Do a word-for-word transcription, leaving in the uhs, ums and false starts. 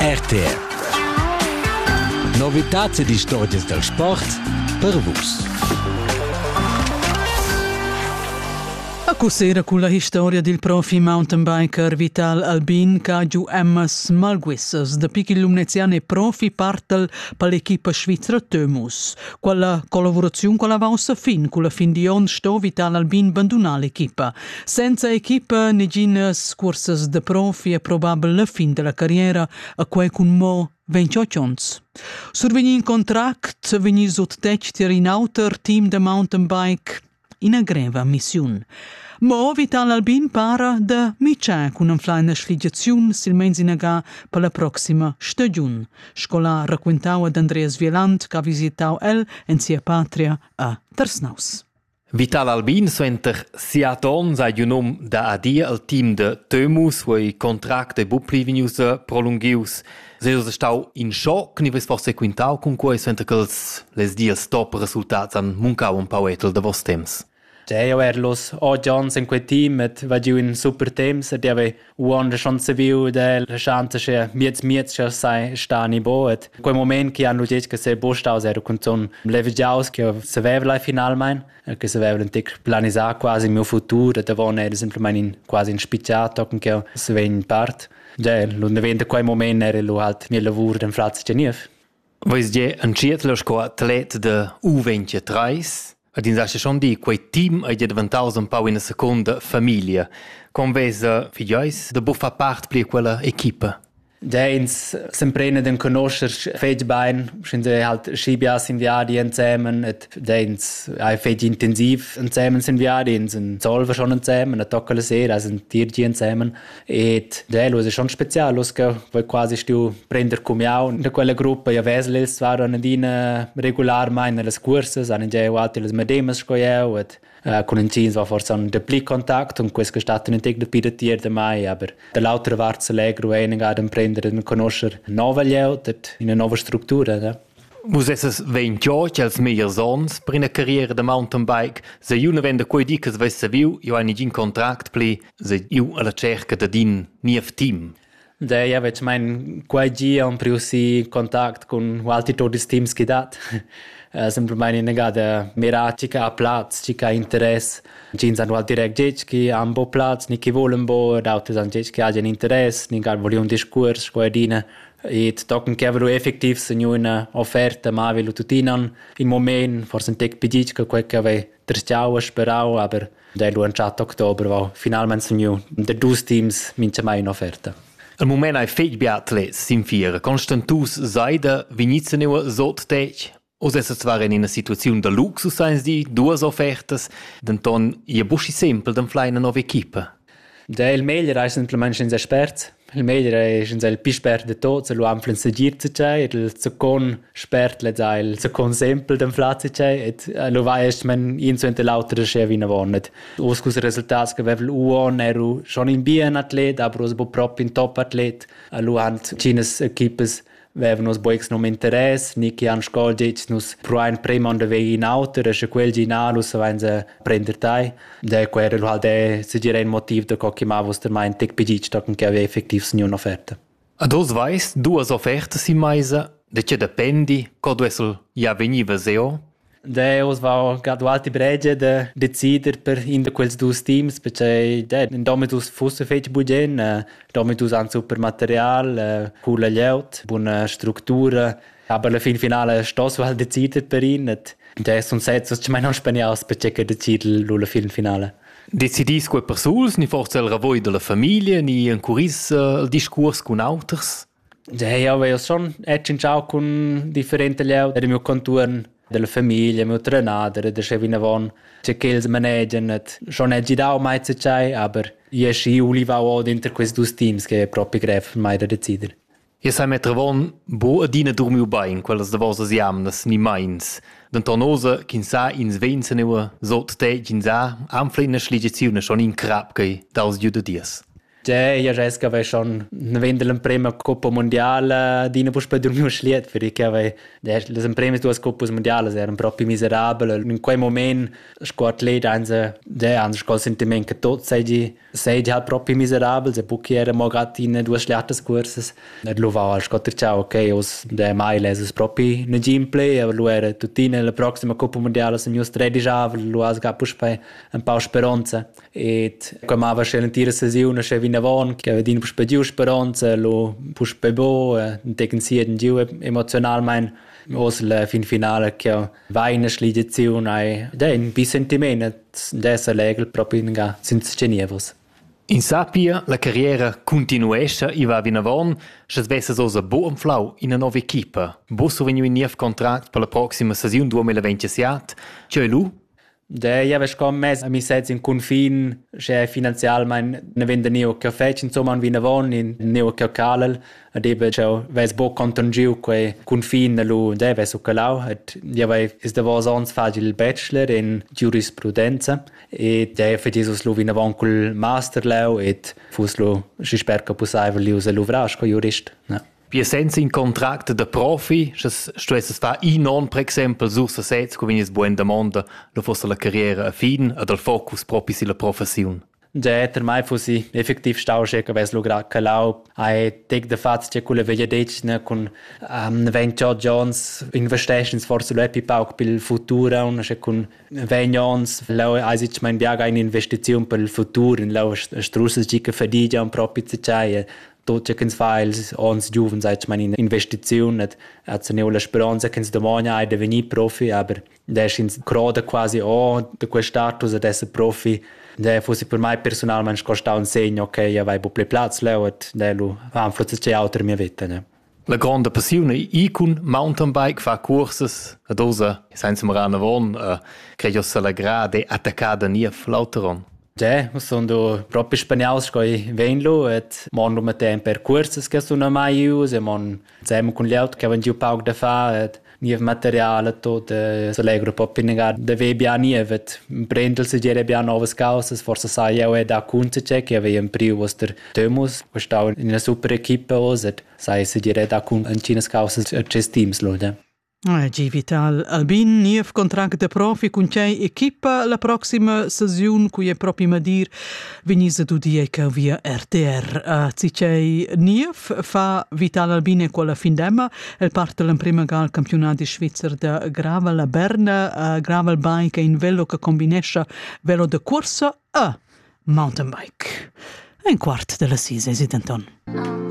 R T L. Novitats ed historias del sport per vus. A cosera con la storia del profi mountain biker Vital Albin Caju Emmas Malguissas da picchi lumneziane profi partel per l'equipa svizzera Tömus. Quella collaborazione con la vausa fin, con la fin di on sto Vital Albin abbandona l'equipa. Senza equipa neginas corsas de profi è probabile la fin della carriera a quei con mo ventotto anni. Survegni in contract, vegni sottecter in outer team de mountain bike in a greva missione. Mo Vital Albin para da mitjà con un flaina sligiazione silmens in aga per la prossima stagione. Scola raccontava ad Andreas Wieland che ha visitato el in sia patria a Tersnaus. Vital Albin suenter siat ons ha un nom da adia al team de Tömus, wo i contract e bupli venius prolungius. Se us stau in shock, ni ves forse quintau con quei suenter che les dias top resultats han muncau un pauetel de vos temps. Ja, io ero los otto anni in quel team, et va giù in super temps, et io avevo una chance viu de la chance che miez miez che sai stani bo, et quel moment che hanno detto che se bo staus ero con son levigiaus che se aveva la final mein, che se aveva un tic planisà quasi il mio futuro, et avon era semplicemente in, quasi in spicciato, che se venne in part. Ja, lo nevente quel moment era lo halt mio lavoro den Fratz Genief. Vois je un cietlo sco atlet de U ventitré. Ad in sasce schon di quei team è diventaus un pau in una seconda famiglia. Com vese figliois de buffa part pli quella equipa. Ja, ins semprene den conoscer feit bein, sind sie halt schibias in viadi insieme, et ja, ins hai feit intensiv insieme in viadi, ins in Solver schon insieme, a tocca la sera, also in Tirgi insieme, et ja, lo è schon spezial, lo che vuoi quasi stu prender come au, da quella gruppa, ja, Weslils war an dina regular mein nelle curses, an ja, altri les medemas scoieu, et Uh, con un cins va forse un depli contact und questo è stato un tec de piratier de mai, aber dall'altra parte allegro è negado a prendere e conoscere nuova lieut in una nuova struttura. Da? Vos esses ventotto als meilleurs sons per una carriera de mountain bike, se iu ne vende quei di che svesse viu, io hai nigin contract pli, se iu alla cerca de din nief team. Da, ja, veď mein quei gi un priusi contact con altri todis teams che dat. Uh, semplicemente negada mira chica a plats, chica interess. Gins han wal direct gech ki am bo plats, ni ki volen bo, d'autres han gech ki hagen interess, ni gal voli un discurs, sco edina. Et tocken kevelu effektiv se nu una offerta ma velu tutinan in moment, forse un tec pidic che quel che ave terciau sperau, aber da lu an chat october va finalmente se nu de dus teams mince mai in offerta. Al moment hai feit biatlets sin fiera, constantus saida vinizia neu sot tec. Os esses zwar in una situazione de luxus eins di duas offertas, denton ia buschi sempre den fleina nova equipa. Da il meglio è semplicemente in esperts. Il meglio è in il più spert de tot, se lo amplen se girce c'è, il second spert le da il second sempre den flatze c'è, et lo vai est men in so inte lauter che vina vonnet. Os cus resultats che vevel uon eru schon in bien atlet, aber os bo prop in top atlet, lo ant chines equipes Vevan nos boix non interess, ni che han scol gets nos pro ein premon de vei in auto, e quel ginalus vain se prender tai. De quere lo halde se gira ein motiv de cocchi mavos der mein tec pigic tocken che ave effektiv sin un'offerta. Ad os vais duas offertas in maisa, de che dependi, co du esel ja veniva seo? De os va gadu alti brege de decider per in de quels dus teams, perché de in domitus fosse fece bugen, uh, domitus han super material, uh, cula lieut, buona struttura, aber la fin finale stos val decider per in, et de son sets ci mai non spaniaus perché che decider la fin finale. Decidis quei persuls, ni forse el ravoi de la famiglia, ni ancuris uh, il discurs con auters? Ja, ja, avevo schon etchen ciao con differente lieut, del mio conturn della famiglia, mio trenadere, de chevina von, c'è che ils managen, et schon è girau mai c'è, aber io sci ulivau od inter questi due teams che è proprio gref mai da decider. Io sai mettere von bo adina dormiu bain, quelles de vosas jamnas, ni mains. Denton osa, kin sa ins vense neua, sot te, kin sa, amflina schligizione schon in krab gai, daus giuda dies. Ja, io resto che schon vende la prima Coppa Mondiale di non per dormire schliet perché aveva le prime due Coppe Mondiali erano proprio miserabili in quel momento squad led anze ja anche col sentimento che tot sei sei halt proprio miserabili se buchi era magari in due schliatte corse e lo va al scotter ciao ok os de mai leses proprio ne gameplay aber lo era tutina la prossima Coppa Mondiale se news tredici avel lo has gapus pe un po' speranza e come aveva scelentire sesione che vinavon che aveva din per giù speranza lo pus pe bo tegen sie den giù emotional mein os la fin finale che va in slidizione ai da in bi sentimento dessa legal proprio in ga sind genievos. In Sapia la carriera continuesce i va vinavon, se svesse so a buon flau in una nuova equipa. Bosso veniu in nief contract per la prossima stagione duemilaventisette. C'è lu? Da ja veš kom mes a mi sec in confin che finanzialmein ne vende neo che fec insomma vi navon in neo che calel ad ebe ciao ves bo contongiu que confin lu da ves o calau et ja vai is da was ons fagil bachelor in giurisprudenza e da fe Jesus lu vi navon col master lau et fuslo si sperca possible li usa lu vrasco jurist ja. Pia senza in contract de profi, ches stresses fa i non per esempio sur se sets co venis buen da monde, lo fosse la carriera a fin ad al focus proprio si la profession. Ja, ter mai fossi effektiv stausche che ves logra calau ai tec de fats che culle veglia decne con um, ven Joe Jones investessions forse lo epi pauk per il futuro un che con ven Jones lau aisic mein viaga in investizione per il futuro in lau strusses gica fadia un proprio cecai tot che kens files ons juven seit man in investizione hat se neola speranza kens domani ai deveni profi aber der schins gerade quasi o de quel status adesso profi der fosse per mai personal man scosta un segno ok ja vai buple platz lewet der lu han flutze che auto mia vita ne. La grande passione i con mountainbike fa courses ad osa senza marana von uh, credo se la grade attaccata nief lauteron. Ja, sono proprio spagnoli che vengono e mandano me te per corsi che sono mai use, man insieme con gli altri che vanno giù poco da fare, nie materiale tutto, so leggo proprio negare da web a nie vet prendel se gere bia novas causas, forse sai io è da kunze che che aveva in priu vostr Thomas, sta in una super equipe oset, sai se gere da kun in chinas causas chess teams lode. Eh, G. Vital Albin, niev contract de profi con c'è equipa la prossima stagione cui è proprio a dir venise du die che via R T R. Uh, si c'è niev fa Vital Albin e quella fin d'emma el parte la prima gal campionato di Svizzera da gravel a Berna, uh, gravel bike in velo che combinesce velo de corsa a mountain bike. Un quarto della sisa, esidenton.